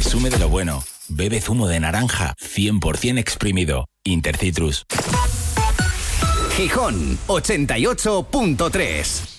Presume de lo bueno. Bebe zumo de naranja 100% exprimido. Intercitrus. Gijón 88.3.